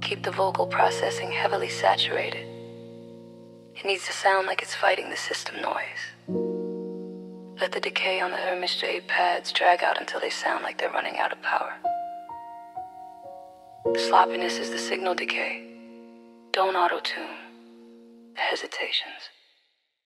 keep the vocal processing heavily saturated. It needs to sound like it's fighting the system noise. Let the decay on the Hermes Jade pads drag out until they sound like they're running out of power. The sloppiness is the signal decay. Don't auto-tune the hesitations.